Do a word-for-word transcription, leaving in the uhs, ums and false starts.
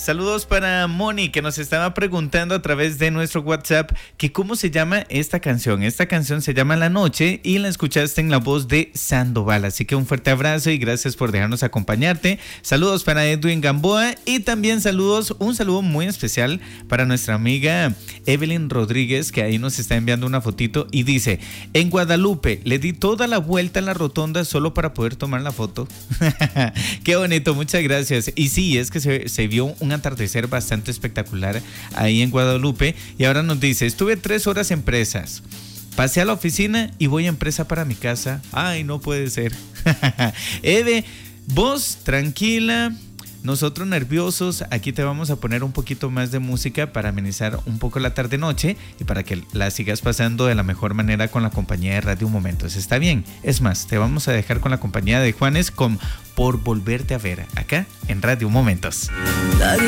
Saludos para Moni, que nos estaba preguntando a través de nuestro WhatsApp que cómo se llama esta canción. Esta canción se llama La Noche y la escuchaste en la voz de Sandoval. Así que un fuerte abrazo y gracias por dejarnos acompañarte. Saludos para Edwin Gamboa y también saludos, un saludo muy especial para nuestra amiga Evelyn Rodríguez, que ahí nos está enviando una fotito y dice: en Guadalupe le di toda la vuelta a la rotonda solo para poder tomar la foto. Qué bonito, muchas gracias. Y sí, es que se, se vio un atardecer bastante espectacular ahí en Guadalupe. Y ahora nos dice: estuve tres horas en Presas, pasé a la oficina y voy en Presa para mi casa. Ay, no puede ser. Eve, vos tranquila, nosotros nerviosos. Aquí te vamos a poner un poquito más de música para amenizar un poco la tarde noche y para que la sigas pasando de la mejor manera con la compañía de Radio Momentos. ¿Está bien? Es más, te vamos a dejar con la compañía de Juanes con Por Volverte a Ver, acá en Radio Momentos.